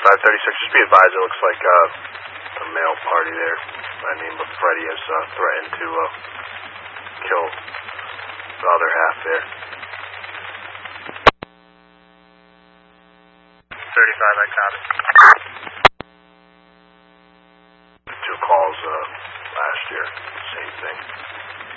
536, just be advised, it looks like a male party there by the name of Freddie has threatened to kill the other half there. 35, I copy.